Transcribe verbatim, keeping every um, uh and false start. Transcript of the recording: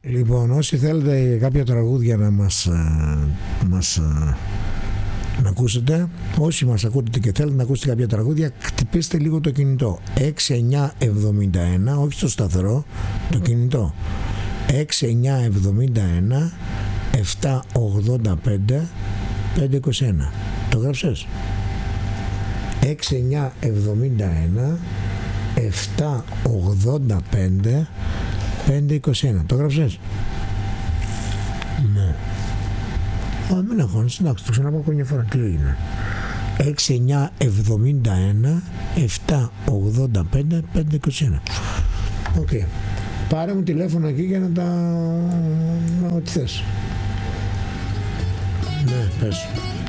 Λοιπόν, όσοι θέλετε κάποια τραγούδια να μας, μας να ακούσετε, όσοι μας ακούτε και θέλετε να ακούσετε κάποια τραγούδια, χτυπήστε λίγο το κινητό έξι εννιά εβδομήντα ένα, όχι στο σταθερό, το κινητό έξι εννιά εβδομήντα ένα επτακόσια ογδόντα πέντε πεντακόσια είκοσι ένα. Το γράψες? έξι εννιά εβδομήντα ένα επτακόσια ογδόντα πέντε πεντακόσια είκοσι ένα. Το γράψες? Ναι. Α, μην αγχώνεις, εντάξει, το ξαναπώ ακόμη φορά. Τι έγινε? έξι εννιά εβδομήντα ένα επτακόσια ογδόντα πέντε πεντακόσια είκοσι ένα. Οκ. Okay. Πάρε μου τηλέφωνο εκεί για να τα... ό,τι θες. Ναι, πες.